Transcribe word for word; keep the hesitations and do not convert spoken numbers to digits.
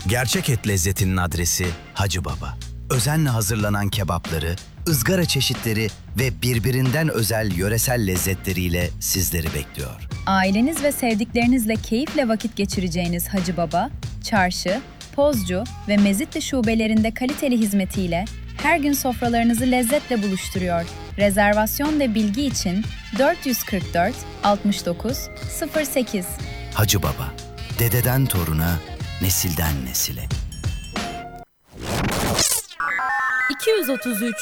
Gerçek et lezzetinin adresi Hacı Baba. Özenle hazırlanan kebapları, ızgara çeşitleri ve birbirinden özel yöresel lezzetleriyle sizleri bekliyor. Aileniz ve sevdiklerinizle keyifle vakit geçireceğiniz Hacı Baba, Çarşı, Pozcu ve Mezitli şubelerinde kaliteli hizmetiyle her gün sofralarınızı lezzetle buluşturuyor. Rezervasyon ve bilgi için dört yüz kırk dört altmış dokuz sıfır sekiz. Hacı Baba, dededen toruna, nesilden nesile. iki yüz otuz üç